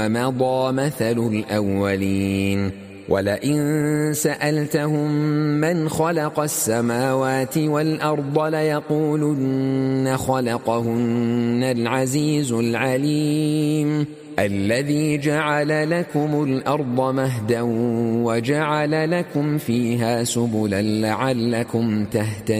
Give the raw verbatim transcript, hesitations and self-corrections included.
ومضى مثل الأولين ولئن سألتهم من خلق السماوات والأرض ليقولن خلقهن العزيز العليم الذي جعل لكم الأرض مهدا وجعل لكم فيها سبلا لعلكم تهتدون